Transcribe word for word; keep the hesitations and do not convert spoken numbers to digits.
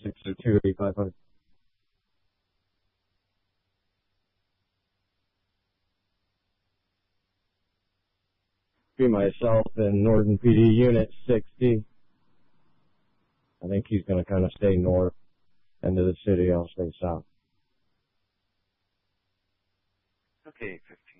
six oh two, eighty-five hundred. Be myself in Northern P D Unit sixty. I think he's going to kind of stay north. End of the city, I'll stay south. Okay, fifteen.